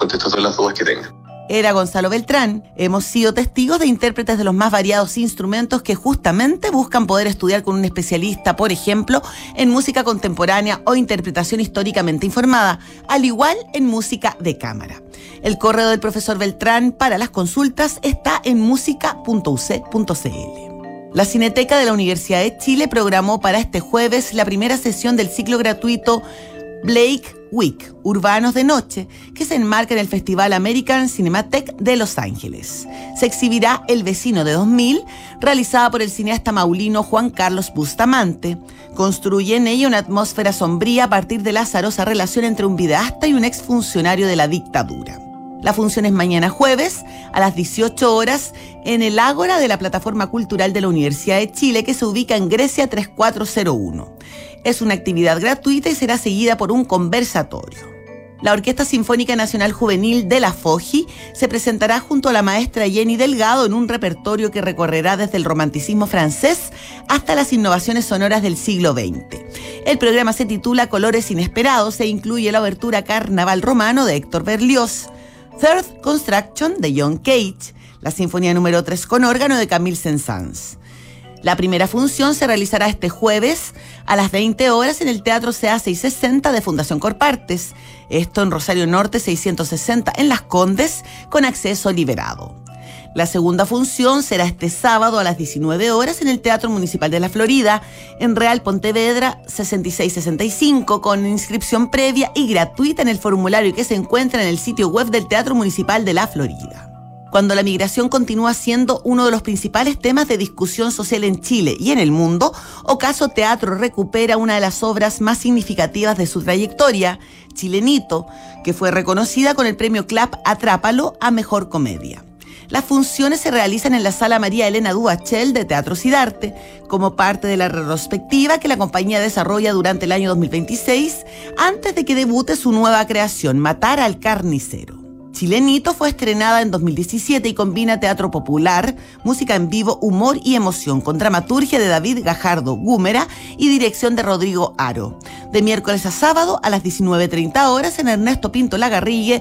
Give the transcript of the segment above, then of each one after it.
contesto todas las dudas que tengan. Era Gonzalo Beltrán. Hemos sido testigos de intérpretes de los más variados instrumentos que justamente buscan poder estudiar con un especialista, por ejemplo, en música contemporánea o interpretación históricamente informada, al igual en música de cámara. El correo del profesor Beltrán para las consultas está en musica.uc.cl. La Cineteca de la Universidad de Chile programó para este jueves la primera sesión del ciclo gratuito Blake Week, Urbanos de Noche, que se enmarca en el Festival American Cinematheque de Los Ángeles. Se exhibirá El vecino de 2000, realizada por el cineasta maulino Juan Carlos Bustamante. Construye en ella una atmósfera sombría a partir de la azarosa relación entre un videasta y un exfuncionario de la dictadura. La función es mañana jueves a las 18 horas en el Ágora de la Plataforma Cultural de la Universidad de Chile, que se ubica en Grecia 3401. Es una actividad gratuita y será seguida por un conversatorio. La Orquesta Sinfónica Nacional Juvenil de la FOJI se presentará junto a la maestra Jenny Delgado en un repertorio que recorrerá desde el romanticismo francés hasta las innovaciones sonoras del siglo XX. El programa se titula Colores Inesperados e incluye la obertura Carnaval Romano de Héctor Berlioz, Third Construction de John Cage, la Sinfonía número 3 con órgano de Camille Saint-Saëns. La primera función se realizará este jueves a las 20 horas en el Teatro CA 660 de Fundación Corpartes. Esto en Rosario Norte 660 en Las Condes, con acceso liberado. La segunda función será este sábado a las 19 horas en el Teatro Municipal de la Florida, en Real Pontevedra 6665, con inscripción previa y gratuita en el formulario que se encuentra en el sitio web del Teatro Municipal de la Florida. Cuando la migración continúa siendo uno de los principales temas de discusión social en Chile y en el mundo, Ocaso Teatro recupera una de las obras más significativas de su trayectoria, Chilenito, que fue reconocida con el premio CLAP Atrápalo a Mejor Comedia. Las funciones se realizan en la Sala María Elena Duhachel de Teatro Sidarte, como parte de la retrospectiva que la compañía desarrolla durante el año 2026, antes de que debute su nueva creación, Matar al Carnicero. Chilenito fue estrenada en 2017 y combina teatro popular, música en vivo, humor y emoción, con dramaturgia de David Gajardo Gúmera y dirección de Rodrigo Aro. De miércoles a sábado a las 19:30 horas en Ernesto Pinto Lagarrigue,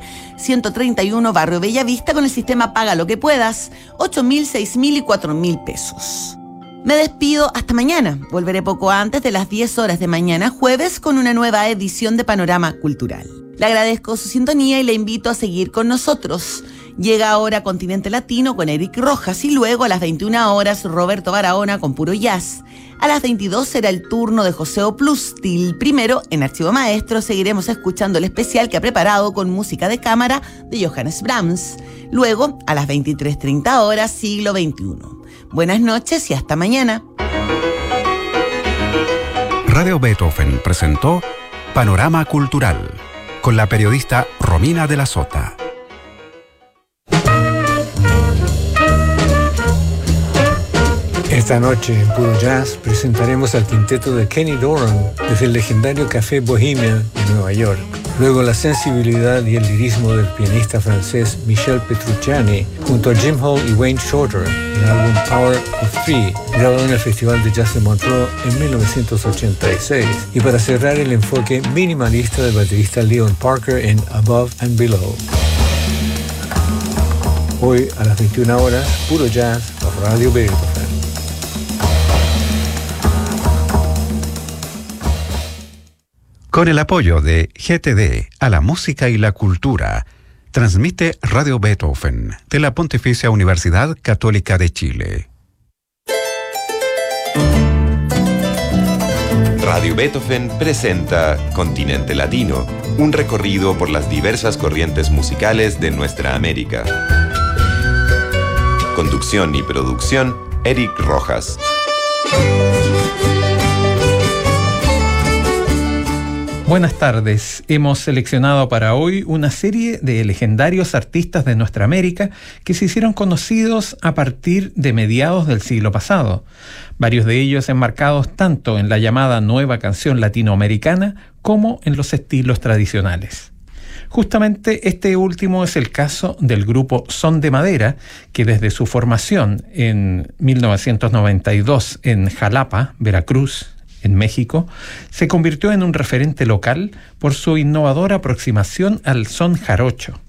131 Barrio Bellavista, con el sistema Paga lo que puedas, 8.000, 6.000 y 4.000 pesos. Me despido hasta mañana. Volveré poco antes de las 10 horas de mañana jueves con una nueva edición de Panorama Cultural. Le agradezco su sintonía y le invito a seguir con nosotros. Llega ahora Continente Latino con Eric Rojas y luego a las 21 horas Roberto Barahona con Puro Jazz. A las 22 será el turno de José Oplustil. Primero, en Archivo Maestro, seguiremos escuchando el especial que ha preparado con música de cámara de Johannes Brahms. Luego, a las 23:30 horas, Siglo XXI. Buenas noches y hasta mañana. Radio Beethoven presentó Panorama Cultural con la periodista Romina de la Sota. Esta noche en Puro Jazz presentaremos al quinteto de Kenny Dorham desde el legendario Café Bohemia de Nueva York. Luego la sensibilidad y el lirismo del pianista francés Michel Petrucciani junto a Jim Hall y Wayne Shorter, el álbum Power of Three, grabado en el Festival de Jazz de Montreux en 1986. Y para cerrar, el enfoque minimalista del baterista Leon Parker en Above and Below. Hoy a las 21 horas, Puro Jazz por Radio Beethoven. Con el apoyo de GTD a la música y la cultura, transmite Radio Beethoven de la Pontificia Universidad Católica de Chile. Radio Beethoven presenta Continente Latino, un recorrido por las diversas corrientes musicales de nuestra América. Conducción y producción, Eric Rojas. Buenas tardes. Hemos seleccionado para hoy una serie de legendarios artistas de nuestra América que se hicieron conocidos a partir de mediados del siglo pasado. Varios de ellos enmarcados tanto en la llamada nueva canción latinoamericana como en los estilos tradicionales. Justamente este último es el caso del grupo Son de Madera, que desde su formación en 1992 en Jalapa, Veracruz, en México, se convirtió en un referente local por su innovadora aproximación al son jarocho.